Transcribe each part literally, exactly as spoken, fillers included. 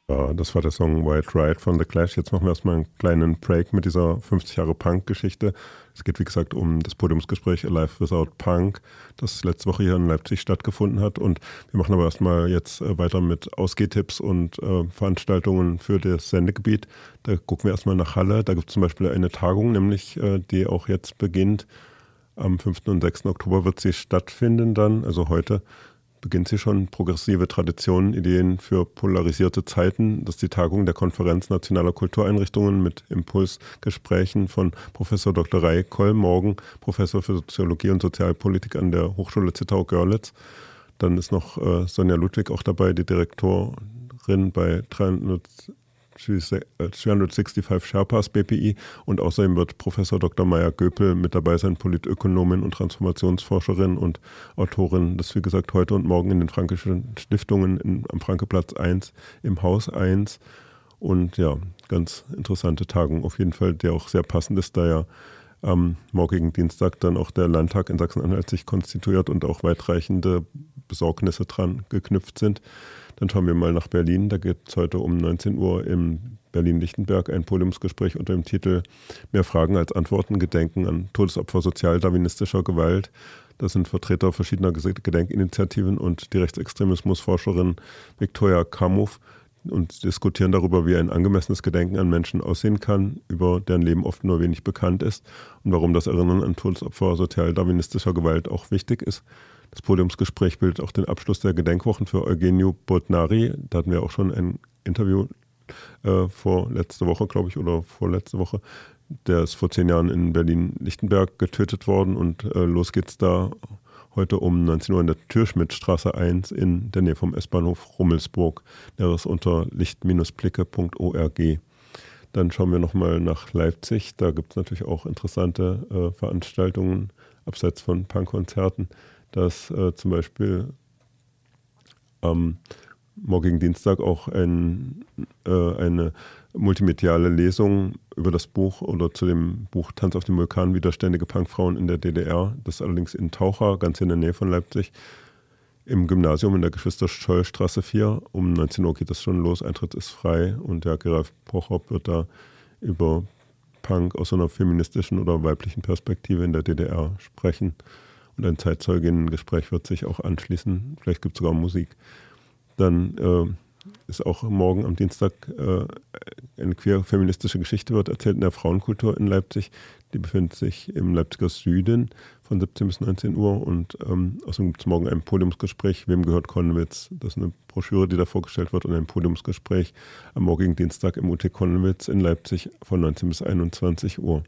Ja, das war der Song Wild Ride von The Clash. Jetzt machen wir erstmal einen kleinen Break mit dieser fünfzig Jahre Punk-Geschichte. Es geht, wie gesagt, um das Podiumsgespräch Alive Without Punk, das letzte Woche hier in Leipzig stattgefunden hat. Und wir machen aber erstmal jetzt äh, weiter mit Ausgehtipps und äh, Veranstaltungen für das Sendegebiet. Da gucken wir erstmal nach Halle. Da gibt es zum Beispiel eine Tagung, nämlich äh, die auch jetzt beginnt. Am fünften und sechsten Oktober wird sie stattfinden dann, also heute beginnt sie schon. Progressive Traditionen, Ideen für polarisierte Zeiten. Das ist die Tagung der Konferenz Nationaler Kultureinrichtungen mit Impulsgesprächen von Professor Doktor Ray Koll, morgen Professor für Soziologie und Sozialpolitik an der Hochschule Zittau-Görlitz. Dann ist noch äh, Sonja Ludwig auch dabei, die Direktorin bei dreihundertfünfundsechzig Sherpas B P I, und außerdem wird Professor Doktor Maya Göpel mit dabei sein, Politökonomin und Transformationsforscherin und Autorin. Das, wie gesagt, heute und morgen in den Frankischen Stiftungen in, am Frankeplatz eins im Haus eins. Und ja, ganz interessante Tagung auf jeden Fall, der auch sehr passend ist, da ja am morgigen Dienstag dann auch der Landtag in Sachsen-Anhalt sich konstituiert und auch weitreichende Besorgnisse dran geknüpft sind. Dann schauen wir mal nach Berlin. Da geht es heute um neunzehn Uhr im Berlin-Lichtenberg ein Podiumsgespräch unter dem Titel Mehr Fragen als Antworten, Gedenken an Todesopfer sozialdarwinistischer Gewalt. Das sind Vertreter verschiedener Gedenkinitiativen und die Rechtsextremismusforscherin Viktoria Kamow und diskutieren darüber, wie ein angemessenes Gedenken an Menschen aussehen kann, über deren Leben oft nur wenig bekannt ist und warum das Erinnern an Todesopfer sozialdarwinistischer Gewalt auch wichtig ist. Das Podiumsgespräch bildet auch den Abschluss der Gedenkwochen für Eugenio Bodnari. Da hatten wir auch schon ein Interview äh, vor letzte Woche, glaube ich, oder vorletzte Woche. Der ist vor zehn Jahren in Berlin-Lichtenberg getötet worden und äh, los geht's da heute um neunzehn Uhr in der Türschmidtstraße eins in der Nähe vom S-Bahnhof Rummelsburg. Näheres unter licht Bindestrich blicke Punkt org. Dann schauen wir nochmal nach Leipzig. Da gibt es natürlich auch interessante äh, Veranstaltungen abseits von Punkkonzerten. Dass äh, zum Beispiel am morgigen Dienstag auch ein, äh, eine multimediale Lesung über das Buch oder zu dem Buch Tanz auf dem Vulkan, widerständige Punkfrauen in der D D R. Das ist allerdings in Taucher, ganz in der Nähe von Leipzig, im Gymnasium in der Geschwister-Scholl-Straße vier. Um neunzehn Uhr geht das schon los, Eintritt ist frei und der Geralf Prochop wird da über Punk aus einer feministischen oder weiblichen Perspektive in der D D R sprechen. Und ein Zeitzeuginnen-Gespräch wird sich auch anschließen. Vielleicht gibt es sogar Musik. Dann äh, ist auch morgen am Dienstag äh, eine queer-feministische Geschichte wird erzählt in der Frauenkultur in Leipzig. Die befindet sich im Leipziger Süden von siebzehn bis neunzehn Uhr. Und ähm, außerdem gibt es morgen ein Podiumsgespräch. Wem gehört Konnewitz? Das ist eine Broschüre, die da vorgestellt wird, und ein Podiumsgespräch am morgigen Dienstag im U T Konnewitz in Leipzig von neunzehn bis einundzwanzig Uhr.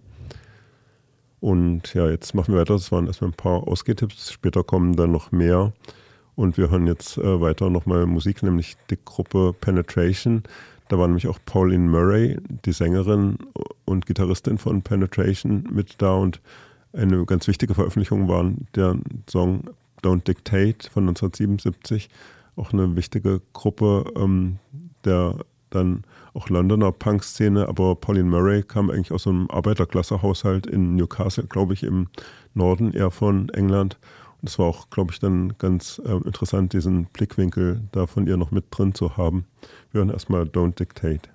Und ja, jetzt machen wir weiter. Das waren erstmal ein paar Ausgehtipps. Später kommen dann noch mehr. Und wir hören jetzt äh, weiter nochmal Musik, nämlich die Gruppe Penetration. Da war nämlich auch Pauline Murray, die Sängerin und Gitarristin von Penetration, mit da. Und eine ganz wichtige Veröffentlichung war der Song Don't Dictate von neunzehnhundertsiebenundsiebzig. Auch eine wichtige Gruppe ähm, der dann auch Londoner Punk-Szene, aber Pauline Murray kam eigentlich aus einem Arbeiterklasse-Haushalt in Newcastle, glaube ich, im Norden eher von England. Und es war auch, glaube ich, dann ganz äh, interessant, diesen Blickwinkel da von ihr noch mit drin zu haben. Wir hören erstmal Don't Dictate.